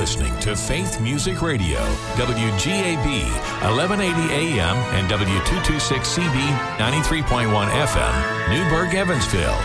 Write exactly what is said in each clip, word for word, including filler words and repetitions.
listening to Faith Music Radio, W G A B, eleven eighty A M and W two twenty-six C B, ninety-three point one F M, Newburgh, Evansville.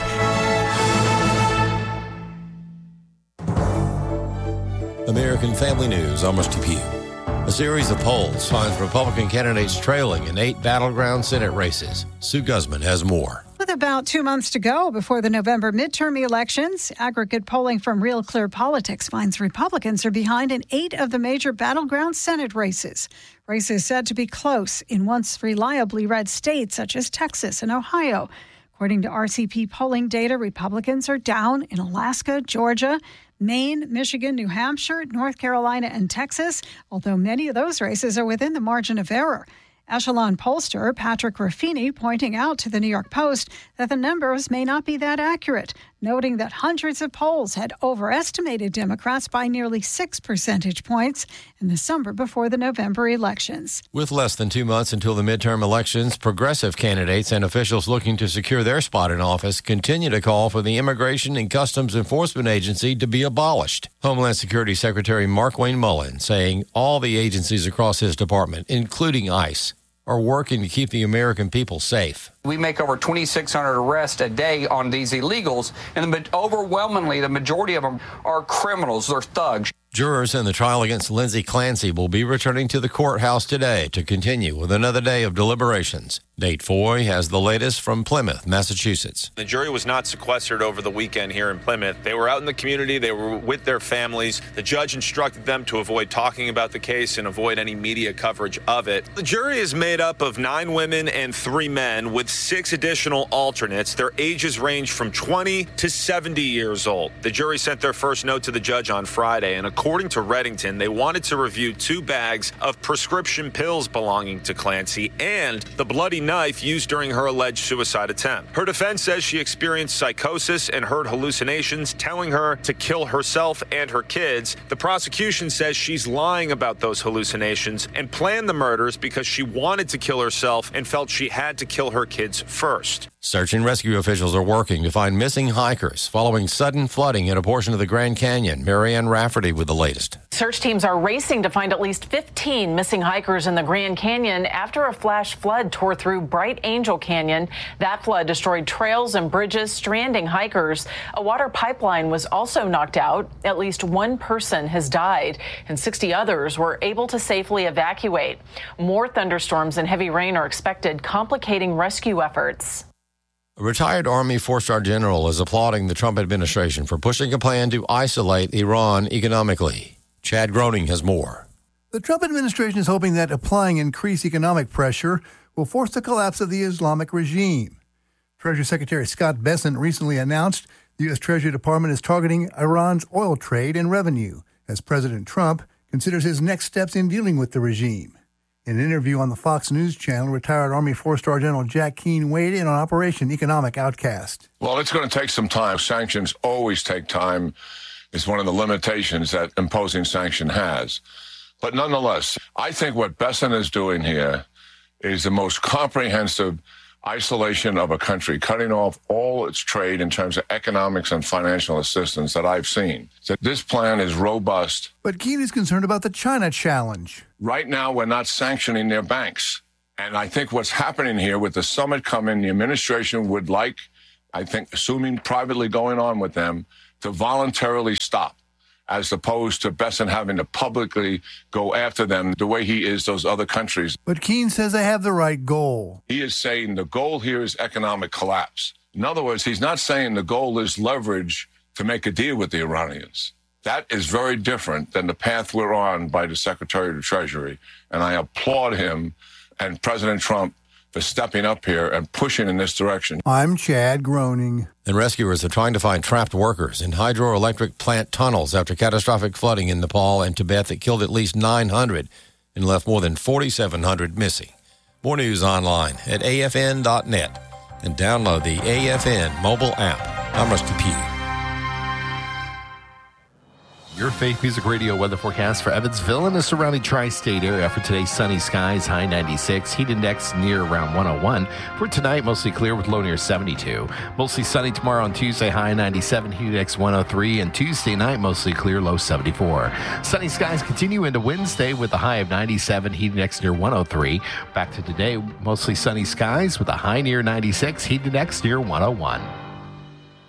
American Family News, I'm Rusty Pugh. A series of polls finds Republican candidates trailing in eight battleground Senate races. Sue Guzman has more. With about two months to go before the November midterm elections, aggregate polling from Real Clear Politics finds Republicans are behind in eight of the major battleground Senate races. Races said to be close in once reliably red states such as Texas and Ohio. According to R C P polling data, Republicans are down in Alaska, Georgia, Maine, Michigan, New Hampshire, North Carolina, and Texas, although many of those races are within the margin of error. Echelon pollster Patrick Ruffini pointing out to the New York Post that the numbers may not be that accurate, noting that hundreds of polls had overestimated Democrats by nearly six percentage points in the summer before the November elections. With less than two months until the midterm elections, progressive candidates and officials looking to secure their spot in office continue to call for the Immigration and Customs Enforcement Agency to be abolished. Homeland Security Secretary Markwayne Mullin saying all the agencies across his department, including ICE, are working to keep the American people safe. We make over twenty-six hundred arrests a day on these illegals, and the, overwhelmingly, the majority of them are criminals. They're thugs. Jurors in the trial against Lindsay Clancy will be returning to the courthouse today to continue with another day of deliberations. Nate Foy has the latest from Plymouth, Massachusetts. The jury was not sequestered over the weekend here in Plymouth. They were out in the community. They were with their families. The judge instructed them to avoid talking about the case and avoid any media coverage of it. The jury is made up of nine women and three men with six additional alternates. Their ages range from twenty to seventy years old. The jury sent their first note to the judge on Friday, and according to Reddington, they wanted to review two bags of prescription pills belonging to Clancy and the bloody knife used during her alleged suicide attempt. Her defense says she experienced psychosis and heard hallucinations telling her to kill herself and her kids. The prosecution says she's lying about those hallucinations and planned the murders because she wanted to kill herself and felt she had to kill her kids first. Search and rescue officials are working to find missing hikers following sudden flooding in a portion of the Grand Canyon. Marianne Rafferty with the latest. Search teams are racing to find at least fifteen missing hikers in the Grand Canyon after a flash flood tore through Bright Angel Canyon. That flood destroyed trails and bridges, stranding hikers. A water pipeline was also knocked out. At least one person has died, and sixty others were able to safely evacuate. More thunderstorms and heavy rain are expected, complicating rescue efforts. A retired Army four-star general is applauding the Trump administration for pushing a plan to isolate Iran economically. Chad Groening has more. The Trump administration is hoping that applying increased economic pressure will force the collapse of the Islamic regime. Treasury Secretary Scott Bessent recently announced the U S. Treasury Department is targeting Iran's oil trade and revenue as President Trump considers his next steps in dealing with the regime. In an interview on the Fox News Channel, retired Army four-star General Jack Keane weighed in on Operation Economic Outcast. Well, it's going to take some time. Sanctions always take time. It's one of the limitations that imposing sanction has. But nonetheless, I think what Bessent is doing here is the most comprehensive isolation of a country, cutting off all its trade in terms of economics and financial assistance that I've seen. So this plan is robust. But Keane is concerned about the China challenge. Right now, we're not sanctioning their banks. And I think what's happening here with the summit coming, the administration would like, I think, assuming privately going on with them, to voluntarily stop, as opposed to Bessent having to publicly go after them the way he is those other countries. But Keane says they have the right goal. He is saying the goal here is economic collapse. In other words, he's not saying the goal is leverage to make a deal with the Iranians. That is very different than the path we're on by the Secretary of the Treasury. And I applaud him and President Trump for stepping up here and pushing in this direction. I'm Chad Groening. And rescuers are trying to find trapped workers in hydroelectric plant tunnels after catastrophic flooding in Nepal and Tibet that killed at least nine hundred and left more than forty-seven hundred missing. More news online at A F N dot net and download the A F N mobile app. I'm Rusty Pugh. Your Faith Music Radio weather forecast for Evansville and the surrounding tri-state area. For today, sunny skies, high ninety-six, heat index near around one oh one. For tonight, mostly clear with low near seventy-two. Mostly sunny tomorrow on Tuesday, high ninety-seven, heat index one oh three. And Tuesday night, mostly clear, low seventy-four. Sunny skies continue into Wednesday with a high of ninety-seven, heat index near one oh three. Back to today, mostly sunny skies with a high near ninety-six, heat index near one oh one.